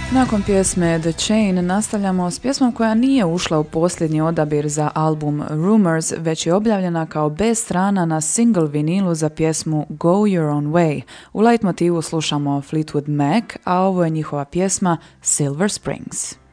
Nakon pjesme The Chain nastavljamo s pjesmom koja nije ušla u posljednji odabir za album Rumors, već je objavljena kao B strana na single vinilu za pjesmu Go Your Own Way. U leitmotivu slušamo Fleetwood Mac, a ovo je njihova pjesma Silver Springs.